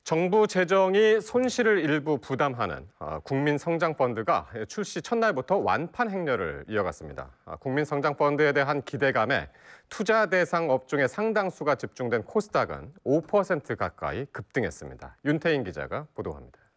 정부 재정이 손실을 일부 부담하는 국민성장펀드가 출시 첫날부터 완판 행렬을 이어갔습니다. 국민성장펀드에 대한 기대감에 투자 대상 업종의 상당수가 집중된 코스닥은 5% 가까이 급등했습니다. 윤태인 기자가 보도합니다.